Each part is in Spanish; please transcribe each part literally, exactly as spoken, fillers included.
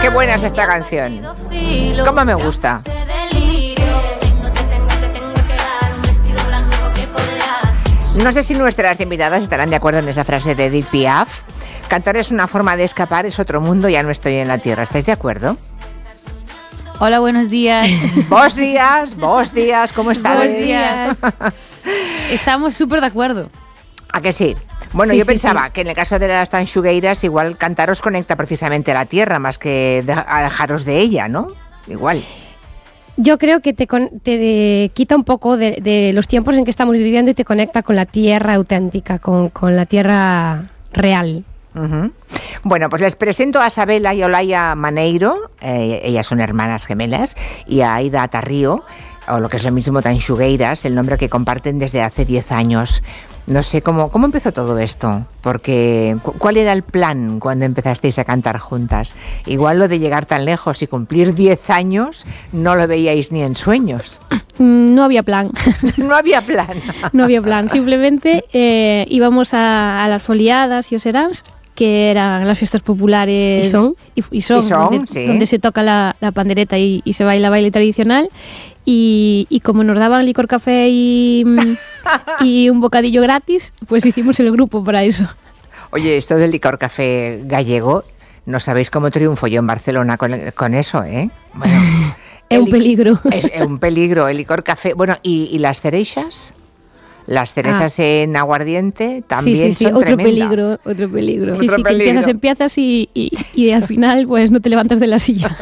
Qué buena es esta canción. Cómo me gusta. No sé si nuestras invitadas estarán de acuerdo en esa frase de Edith Piaf. Cantar es una forma de escapar, es otro mundo, ya no estoy en la tierra. ¿Estáis de acuerdo? Hola, buenos días. Vos días, vos días, ¿cómo estás? Buenos días. Estamos súper de acuerdo. ¿A que sí? Bueno, sí, yo sí, pensaba sí. que en el caso de las tanxugueiras igual cantar os conecta precisamente a la tierra más que de, alejaros de ella, ¿no? Igual. Yo creo que te, con, te de, quita un poco de, de los tiempos en que estamos viviendo y te conecta con la tierra auténtica, con, con la tierra real. Uh-huh. Bueno, pues les presento a Sabela y Olaya Maneiro, eh, ellas son hermanas gemelas, y a Aida Tarrío, o lo que es lo mismo Tanxugueiras, el nombre que comparten desde hace diez años. No sé cómo, cómo empezó todo esto, porque ¿cuál era el plan cuando empezasteis a cantar juntas? Igual lo de llegar tan lejos y cumplir diez años no lo veíais ni en sueños. No había plan. No había plan. No había plan, simplemente eh, íbamos a, a las foliadas y os serans, que eran las fiestas populares y son, y, y son, y son donde, sí. donde se toca la, la pandereta y, y se baila baile tradicional, y, y como nos daban licor café y, y un bocadillo gratis, pues hicimos el grupo para eso. Oye, esto del licor café gallego, no sabéis cómo triunfo yo en Barcelona con, con eso, ¿eh? Bueno, es un peligro. Es, es un peligro el licor café. Bueno, ¿y, y las cerezas? Las cerezas ah. en aguardiente también sí, sí, sí. son otro tremendas. peligro, otro peligro. Otro sí, sí, peligro. Que empiezas, empiezas y, y, y al final pues no te levantas de la silla.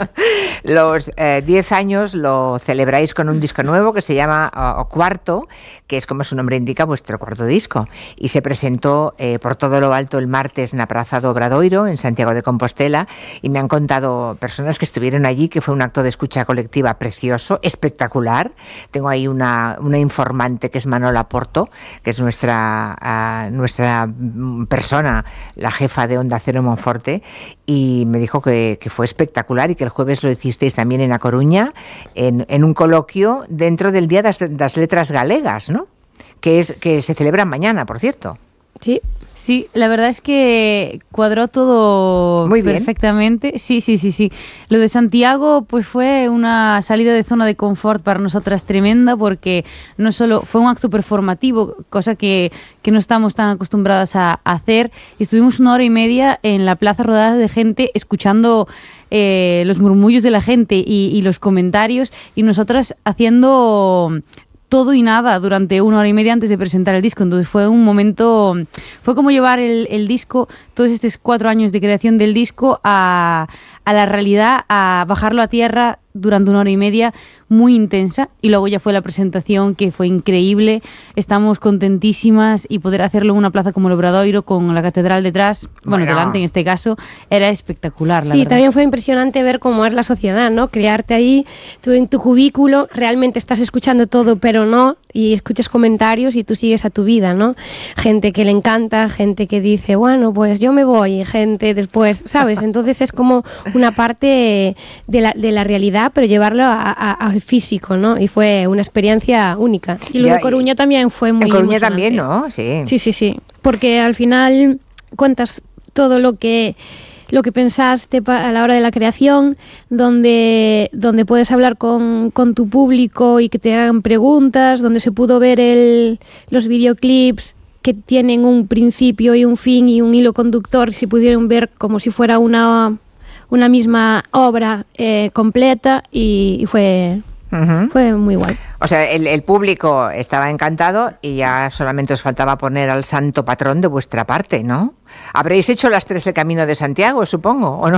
Los diez eh, años lo celebráis con un disco nuevo que se llama uh, O Cuarto, que es como su nombre indica vuestro cuarto disco, y se presentó eh, por todo lo alto el martes en la Praza do Obradoiro, en Santiago de Compostela, y me han contado personas que estuvieron allí que fue un acto de escucha colectiva precioso, espectacular. Tengo ahí una, una informante que es Manola Porto, que es nuestra, uh, nuestra persona, la jefa de Onda Cero Monforte, y me dijo que, que fue espectacular y que el jueves lo hicisteis también en A Coruña, en, en un coloquio dentro del Día das, das Letras Galegas, ¿no? Que, es, que se celebra mañana, por cierto. Sí. Sí, la verdad es que cuadró todo muy bien. Perfectamente. Sí, sí, sí, sí. Lo de Santiago pues fue una salida de zona de confort para nosotras tremenda, porque no solo fue un acto performativo, cosa que, que no estamos tan acostumbradas a, a hacer. Estuvimos una hora y media en la plaza rodeada de gente escuchando eh, los murmullos de la gente y, y los comentarios, y nosotras haciendo todo y nada durante una hora y media antes de presentar el disco. Entonces fue un momento, fue como llevar el, el disco, todos estos cuatro años de creación del disco a, a la realidad, a bajarlo a tierra durante una hora y media muy intensa, y luego ya fue la presentación, que fue increíble. Estamos contentísimas, y poder hacerlo en una plaza como el Obradoiro con la catedral detrás, bueno, bueno delante en este caso, era espectacular, la sí, verdad. También fue impresionante ver cómo es la sociedad, ¿no? Crearte ahí, tú en tu cubículo, realmente estás escuchando todo, pero no, y escuchas comentarios y tú sigues a tu vida, ¿no? Gente que le encanta, gente que dice, bueno, pues yo me voy, gente después, ¿sabes? Entonces es como una parte de la, de la realidad, pero llevarlo a, a, al físico, ¿no? Y fue una experiencia única. Y lo ya, de Coruña también fue muy En Coruña emocionante. también, ¿no? Sí. Sí, sí, sí. Porque al final cuentas todo lo que lo que pensaste a la hora de la creación, donde, donde puedes hablar con, con tu público y que te hagan preguntas, donde se pudo ver el, los videoclips que tienen un principio y un fin y un hilo conductor, si pudieron ver como si fuera una, una misma obra eh, completa, y, y fue... Uh-huh. Fue muy guay. O sea, el, el público estaba encantado y ya solamente os faltaba poner al santo patrón de vuestra parte, ¿no? ¿Habréis hecho las tres el Camino de Santiago, supongo, o no?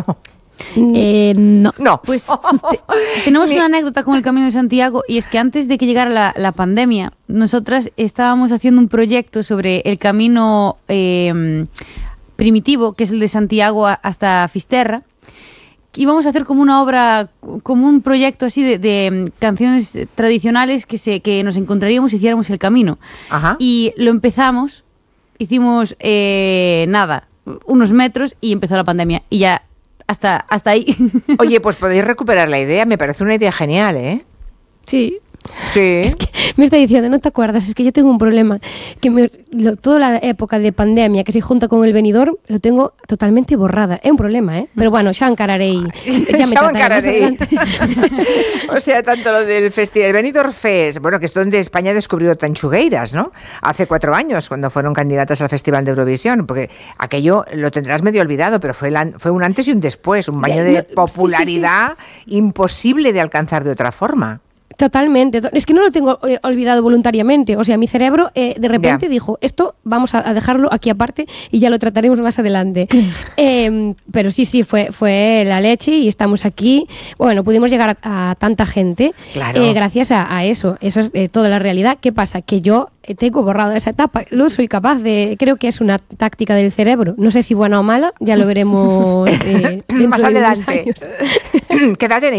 Eh, no. No. Pues te, tenemos una anécdota con el Camino de Santiago, y es que antes de que llegara la, la pandemia, nosotras estábamos haciendo un proyecto sobre el camino eh, primitivo, que es el de Santiago hasta Fisterra. Íbamos a hacer como una obra, como un proyecto así de, de canciones tradicionales que, se, que nos encontraríamos y hiciéramos el camino. Ajá. Y lo empezamos, hicimos eh, nada, unos metros, y empezó la pandemia. Y ya hasta, hasta ahí. Oye, pues podéis recuperar la idea, me parece una idea genial, ¿eh? Sí. Sí. Es que me está diciendo, no te acuerdas, es que yo tengo un problema, que me, lo, toda la época de pandemia que se junta con el Benidorm, lo tengo totalmente borrada. Es un problema, ¿eh? Pero bueno, xa encararei. Ya me Xa trataré encararei. O sea, tanto lo del festival, el Benidorm Fest, bueno, que es donde España descubrió Tanchugueiras, ¿no? Hace cuatro años, cuando fueron candidatas al Festival de Eurovisión, porque aquello lo tendrás medio olvidado, pero fue, la, fue un antes y un después, un baño de popularidad sí, sí, sí. imposible de alcanzar de otra forma. Totalmente, es que no lo tengo eh, olvidado voluntariamente, o sea, mi cerebro eh, de repente yeah. dijo, esto vamos a, a dejarlo aquí aparte y ya lo trataremos más adelante. eh, pero sí, sí, fue, fue la leche y estamos aquí, bueno, pudimos llegar a, a tanta gente claro. eh, gracias a, a eso, eso es eh, toda la realidad. ¿Qué pasa? Que yo tengo borrado esa etapa, lo soy capaz de, creo que es una táctica del cerebro, no sé si buena o mala, ya lo veremos eh, más adelante. ¿Qué edad tenéis?